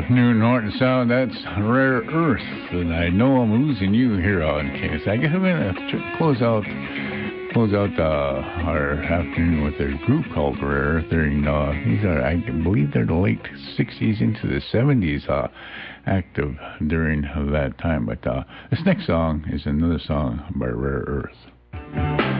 afternoon, north and south. That's Rare Earth, and I know I'm losing you here on KS. I guess I'm gonna close out our afternoon with a group called Rare Earth. These are, I believe, they're the late '60s into the '70s, active during that time. But this next song is another song by Rare Earth.